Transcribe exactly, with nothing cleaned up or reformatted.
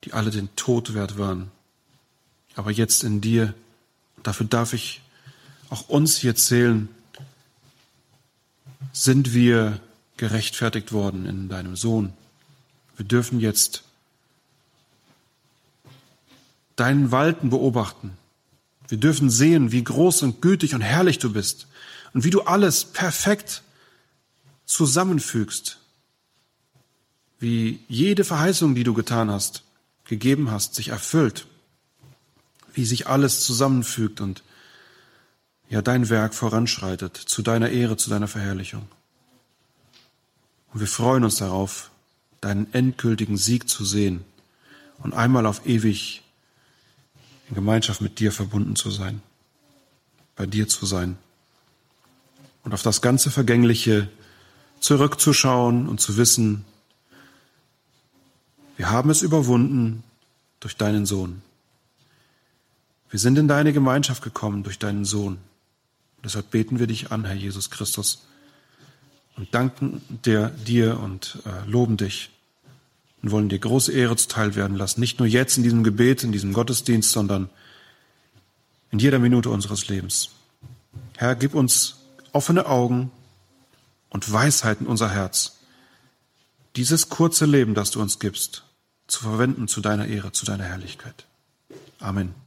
die alle den Tod wert waren. Aber jetzt in dir, dafür darf ich auch uns hier zählen, sind wir gerechtfertigt worden in deinem Sohn. Wir dürfen jetzt deinen Walten beobachten. Wir dürfen sehen, wie groß und gütig und herrlich du bist und wie du alles perfekt zusammenfügst, wie jede Verheißung, die du getan hast, gegeben hast, sich erfüllt, wie sich alles zusammenfügt und ja dein Werk voranschreitet, zu deiner Ehre, zu deiner Verherrlichung. Und wir freuen uns darauf, deinen endgültigen Sieg zu sehen und einmal auf ewig in Gemeinschaft mit dir verbunden zu sein, bei dir zu sein und auf das ganze Vergängliche zurückzuschauen und zu wissen, wir haben es überwunden durch deinen Sohn. Wir sind in deine Gemeinschaft gekommen durch deinen Sohn. Deshalb beten wir dich an, Herr Jesus Christus, und danken dir, dir und äh, loben dich und wollen dir große Ehre zuteil werden lassen. Nicht nur jetzt in diesem Gebet, in diesem Gottesdienst, sondern in jeder Minute unseres Lebens. Herr, gib uns offene Augen und Weisheit in unser Herz, dieses kurze Leben, das du uns gibst, zu verwenden zu deiner Ehre, zu deiner Herrlichkeit. Amen.